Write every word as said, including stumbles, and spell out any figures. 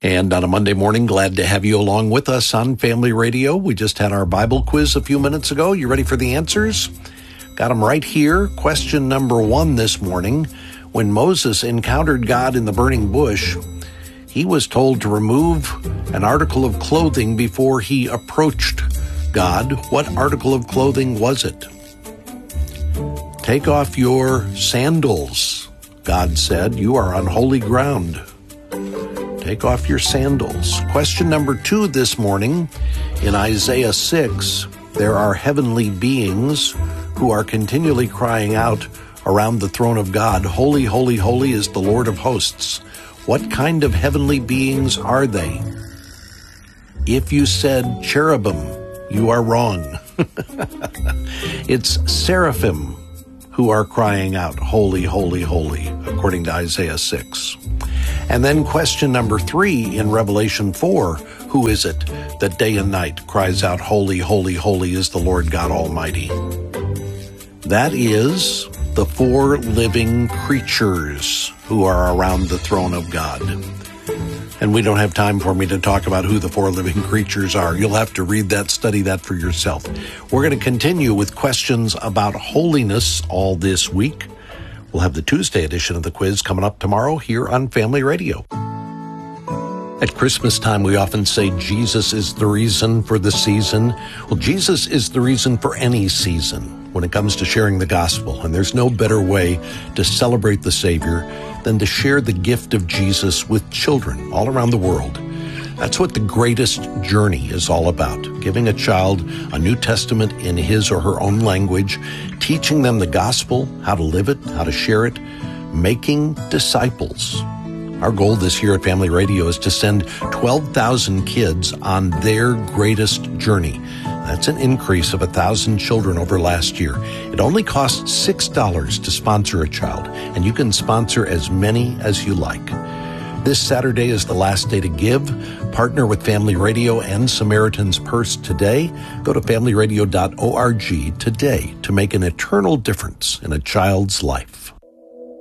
And on a Monday morning, glad to have you along with us on Family Radio. We just had our Bible quiz a few minutes ago. You ready for the answers? Got them right here. Question number one this morning. When Moses encountered God in the burning bush, he was told to remove an article of clothing before he approached God. What article of clothing was it? Take off your sandals, God said. You are on holy ground. Take off your sandals. Question number two this morning. In Isaiah six, there are heavenly beings who are continually crying out around the throne of God, "Holy, holy, holy is the Lord of hosts." What kind of heavenly beings are they? If you said cherubim, you are wrong. It's seraphim who are crying out, "Holy, holy, holy," according to Isaiah six. And then question number three in Revelation four, who is it that day and night cries out, "Holy, holy, holy is the Lord God Almighty"? That is the four living creatures who are around the throne of God. And we don't have time for me to talk about who the four living creatures are. You'll have to read that, study that for yourself. We're going to continue with questions about holiness all this week. We'll have the Tuesday edition of the quiz coming up tomorrow here on Family Radio. At Christmas time, we often say Jesus is the reason for the season. Well, Jesus is the reason for any season when it comes to sharing the gospel. And there's no better way to celebrate the Savior than to share the gift of Jesus with children all around the world. That's what the greatest journey is all about, giving a child a New Testament in his or her own language, teaching them the gospel, how to live it, how to share it, making disciples. Our goal this year at Family Radio is to send twelve thousand kids on their greatest journey. That's an increase of one thousand children over last year. It only costs six dollars to sponsor a child, and you can sponsor as many as you like. This Saturday is the last day to give. Partner with Family Radio and Samaritan's Purse today. Go to family radio dot org today to make an eternal difference in a child's life.